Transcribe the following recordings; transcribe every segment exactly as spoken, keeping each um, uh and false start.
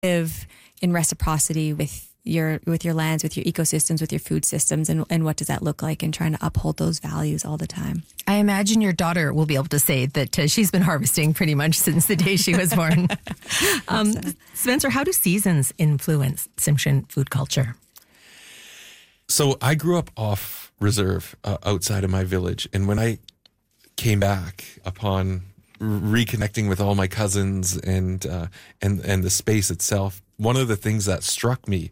live in reciprocity with your with your lands, with your ecosystems, with your food systems, and, and what does that look like, and trying to uphold those values all the time. I imagine your daughter will be able to say that uh, she's been harvesting pretty much since the day she was born. um, so. Spencer, how do seasons influence Tsimshian food culture? So I grew up off reserve uh, outside of my village, and when I came back upon reconnecting with all my cousins and uh, and and the space itself, one of the things that struck me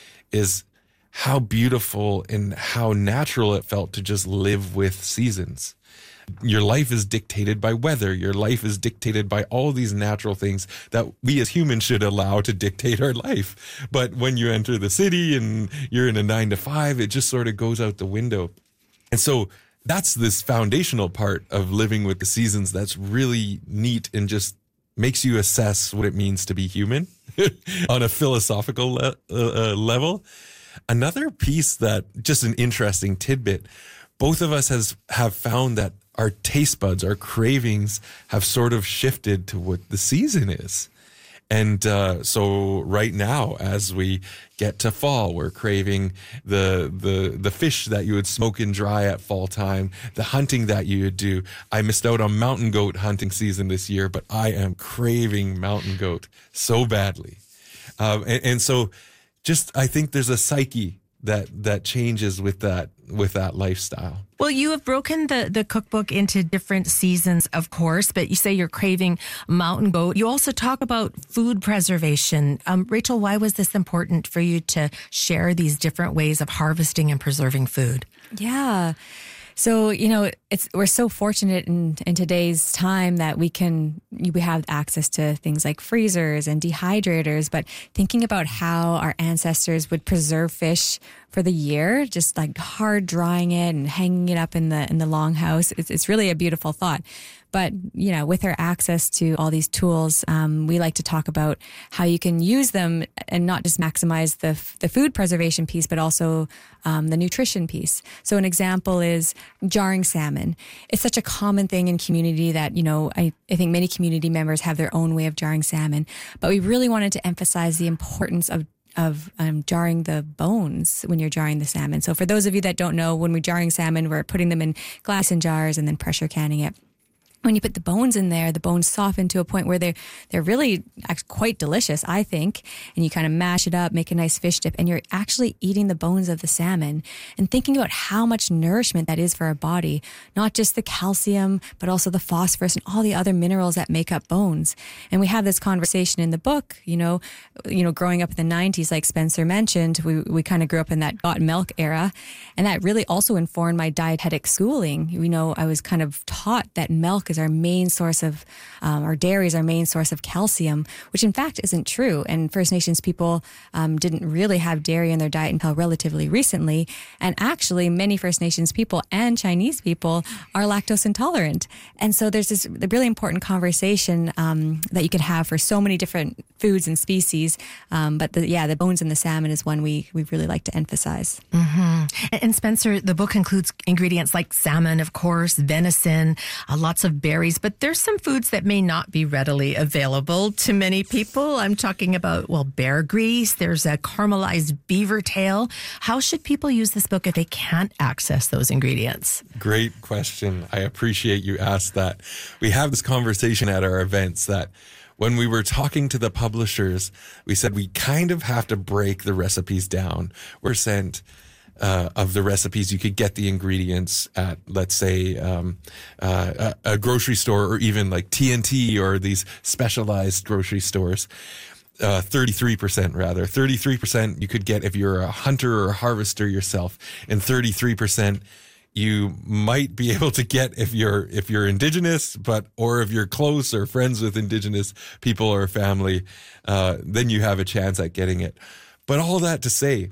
is how beautiful and how natural it felt to just live with seasons. Your life is dictated by weather. Your life is dictated by all these natural things that we as humans should allow to dictate our life. But when you enter the city and you're in a nine to five, it just sort of goes out the window. And so that's this foundational part of living with the seasons that's really neat and just makes you assess what it means to be human on a philosophical le- uh, level. Another piece that, just an interesting tidbit, both of us has have found that our taste buds, our cravings have sort of shifted to what the season is. And uh, so right now, as we get to fall, we're craving the the the fish that you would smoke and dry at fall time, the hunting that you would do. I missed out on mountain goat hunting season this year, but I am craving mountain goat so badly. Um, and, and so just, I think there's a psyche that that changes with that with that lifestyle. Well, you have broken the, the cookbook into different seasons, of course, but you say you're craving mountain goat. You also talk about food preservation. Um, Rachel, why was this important for you to share these different ways of harvesting and preserving food? Yeah. So, you know, it's we're so fortunate in, in today's time that we can we have access to things like freezers and dehydrators. But thinking about how our ancestors would preserve fish for the year, just like hard drying it and hanging it up in the in the longhouse, it's, it's really a beautiful thought. But, you know, with our access to all these tools, um, we like to talk about how you can use them and not just maximize the the food preservation piece, but also um, the nutrition piece. So an example is jarring salmon. It's such a common thing in community that, you know, I, I think many community members have their own way of jarring salmon. But we really wanted to emphasize the importance of of um, jarring the bones when you're jarring the salmon. So for those of you that don't know, when we're jarring salmon, we're putting them in glass and jars and then pressure canning it. When you put the bones in there, the bones soften to a point where they're, they're really quite delicious, I think. And you kind of mash it up, make a nice fish dip, and you're actually eating the bones of the salmon and thinking about how much nourishment that is for our body, not just the calcium, but also the phosphorus and all the other minerals that make up bones. And we have this conversation in the book, you know, you know, growing up in the nineties, like Spencer mentioned, we, we kind of grew up in that got milk era. And that really also informed my dietetic schooling. You know, I was kind of taught that milk is our main source of, um, our dairy is our main source of calcium, which in fact isn't true. And First Nations people um, didn't really have dairy in their diet until relatively recently. And actually, many First Nations people and Chinese people are lactose intolerant. And so there's this really important conversation um, that you can have for so many different foods and species. Um, but the, yeah, the bones in the salmon is one we, we really like to emphasize. Mm-hmm. And, and Spencer, the book includes ingredients like salmon, of course, venison, uh, lots of berries, but there's some foods that may not be readily available to many people. I'm talking about, well, bear grease. There's a caramelized beaver tail. How should people use this book if they can't access those ingredients? Great question. I appreciate you asked that. We have this conversation at our events that when we were talking to the publishers, we said we kind of have to break the recipes down. We're sent Uh, of the recipes. You could get the ingredients at, let's say, um, uh, a, a grocery store, or even like T N T or these specialized grocery stores. Uh, thirty-three percent rather. thirty-three percent you could get if you're a hunter or a harvester yourself, and thirty-three percent you might be able to get if you're if you're Indigenous, but or if you're close or friends with Indigenous people or family, uh, then you have a chance at getting it. But all that to say,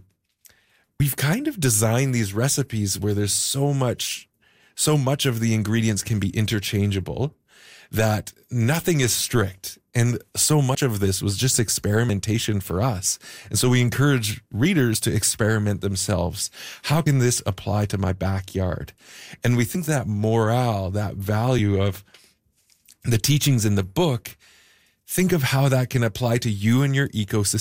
we've kind of designed these recipes where there's so much, so much of the ingredients can be interchangeable that nothing is strict. And so much of this was just experimentation for us. And so we encourage readers to experiment themselves. How can this apply to my backyard? And we think that morale, that value of the teachings in the book think of how that can apply to you and your ecosystem